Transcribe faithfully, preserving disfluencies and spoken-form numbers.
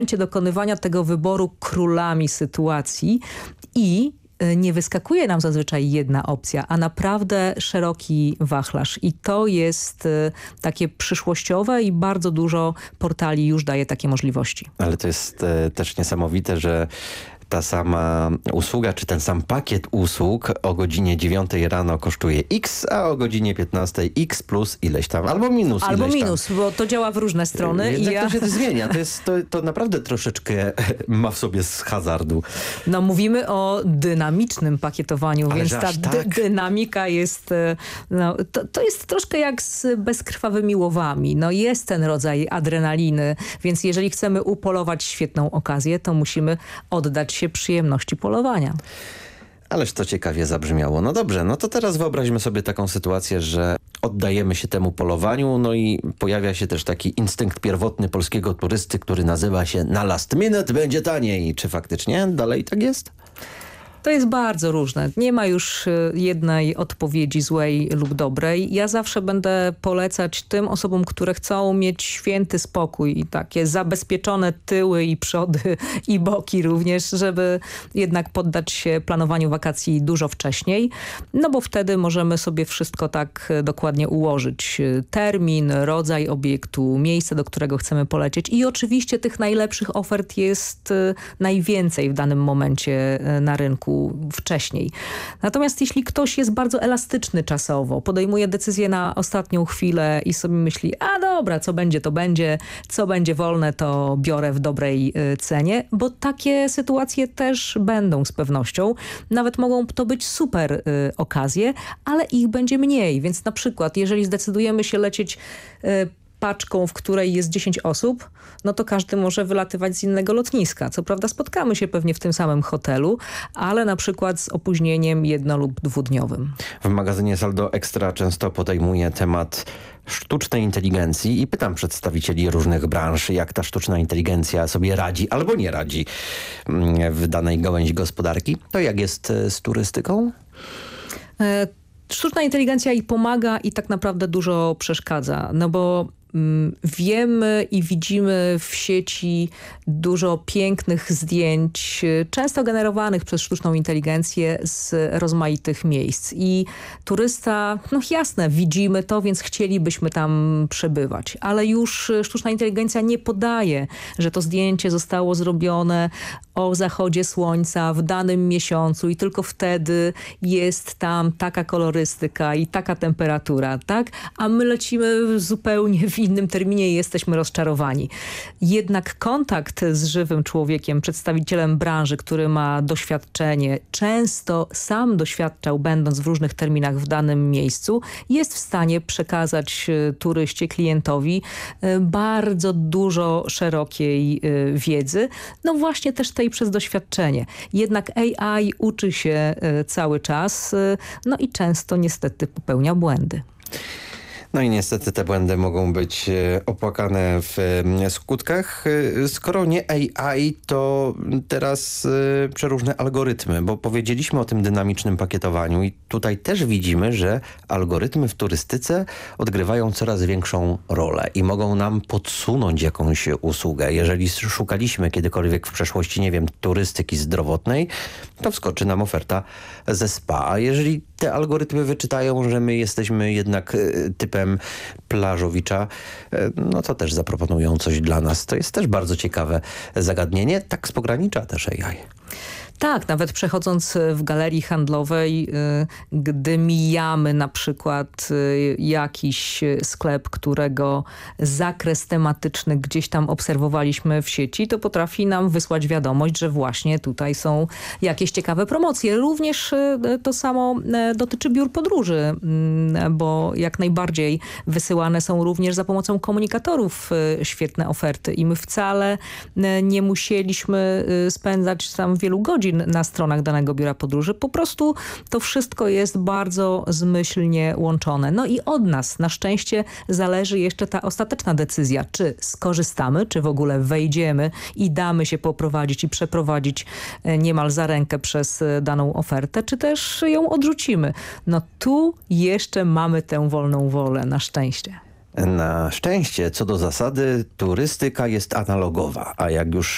dokonywania tego wyboru królami sytuacji i nie wyskakuje nam zazwyczaj jedna opcja, a naprawdę szeroki wachlarz. I to jest takie przyszłościowe i bardzo dużo portali już daje takie możliwości. Ale to jest też niesamowite, że ta sama usługa, czy ten sam pakiet usług o godzinie dziewiątej rano kosztuje X, a o godzinie piętnastej X plus ileś tam, albo minus Albo ileś minus, tam. Bo to działa w różne strony. Więc i jak ja... to się to zmienia? To, jest, to, to naprawdę troszeczkę ma w sobie z hazardu. No mówimy o dynamicznym pakietowaniu, Ale więc ta aż dy tak? dynamika jest, no, to, to jest troszkę jak z bezkrwawymi łowami. No jest ten rodzaj adrenaliny, więc jeżeli chcemy upolować świetną okazję, to musimy oddać się przyjemności polowania. Ależ to ciekawie zabrzmiało. No dobrze, no to teraz wyobraźmy sobie taką sytuację, że oddajemy się temu polowaniu, no i pojawia się też taki instynkt pierwotny polskiego turysty, który nazywa się na last minute będzie taniej. Czy faktycznie dalej tak jest? To jest bardzo różne. Nie ma już jednej odpowiedzi złej lub dobrej. Ja zawsze będę polecać tym osobom, które chcą mieć święty spokój i takie zabezpieczone tyły i przody i boki również, żeby jednak poddać się planowaniu wakacji dużo wcześniej. No bo wtedy możemy sobie wszystko tak dokładnie ułożyć. Termin, rodzaj obiektu, miejsce, do którego chcemy polecieć i oczywiście tych najlepszych ofert jest najwięcej w danym momencie na rynku wcześniej. Natomiast jeśli ktoś jest bardzo elastyczny czasowo, podejmuje decyzję na ostatnią chwilę i sobie myśli, a dobra, co będzie, to będzie, co będzie wolne, to biorę w dobrej y, cenie, bo takie sytuacje też będą z pewnością. Nawet mogą to być super y, okazje, ale ich będzie mniej, więc na przykład jeżeli zdecydujemy się lecieć y, paczką, w której jest dziesięć osób, no to każdy może wylatywać z innego lotniska. Co prawda spotkamy się pewnie w tym samym hotelu, ale na przykład z opóźnieniem jedno- lub dwudniowym. W magazynie Saldo Extra często podejmuję temat sztucznej inteligencji i pytam przedstawicieli różnych branż, jak ta sztuczna inteligencja sobie radzi albo nie radzi w danej gałęzi gospodarki. To jak jest z turystyką? E Sztuczna inteligencja i pomaga i tak naprawdę dużo przeszkadza, no bo wiemy i widzimy w sieci dużo pięknych zdjęć, często generowanych przez sztuczną inteligencję z rozmaitych miejsc. I turysta, no jasne, widzimy to, więc chcielibyśmy tam przebywać. Ale już sztuczna inteligencja nie podaje, że to zdjęcie zostało zrobione o zachodzie słońca w danym miesiącu i tylko wtedy jest tam taka kolorystyka i taka temperatura, tak? A my lecimy zupełnie w innym terminie i jesteśmy rozczarowani. Jednak kontakt z żywym człowiekiem, przedstawicielem branży, który ma doświadczenie, często sam doświadczał, będąc w różnych terminach w danym miejscu, jest w stanie przekazać turyście, klientowi bardzo dużo szerokiej wiedzy. No właśnie też tej przez doświadczenie. Jednak A I uczy się cały czas, no i często niestety popełnia błędy. No i niestety te błędy mogą być opłakane w skutkach. Skoro nie A I, to teraz przeróżne algorytmy, bo powiedzieliśmy o tym dynamicznym pakietowaniu i tutaj też widzimy, że algorytmy w turystyce odgrywają coraz większą rolę i mogą nam podsunąć jakąś usługę. Jeżeli szukaliśmy kiedykolwiek w przeszłości, nie wiem, turystyki zdrowotnej, to wskoczy nam oferta ze spa. A jeżeli te algorytmy wyczytają, że my jesteśmy jednak typem plażowicza, no to też zaproponują coś dla nas. To jest też bardzo ciekawe zagadnienie, tak z pogranicza też A I. Tak, nawet przechodząc w galerii handlowej, gdy mijamy na przykład jakiś sklep, którego zakres tematyczny gdzieś tam obserwowaliśmy w sieci, to potrafi nam wysłać wiadomość, że właśnie tutaj są jakieś ciekawe promocje. Również to samo dotyczy biur podróży, bo jak najbardziej wysyłane są również za pomocą komunikatorów świetne oferty i my wcale nie musieliśmy spędzać tam wielu godzin na stronach danego biura podróży. Po prostu to wszystko jest bardzo zmyślnie łączone. No i od nas na szczęście zależy jeszcze ta ostateczna decyzja, czy skorzystamy, czy w ogóle wejdziemy i damy się poprowadzić i przeprowadzić niemal za rękę przez daną ofertę, czy też ją odrzucimy. No tu jeszcze mamy tę wolną wolę, na szczęście. Na szczęście, co do zasady, turystyka jest analogowa, a jak już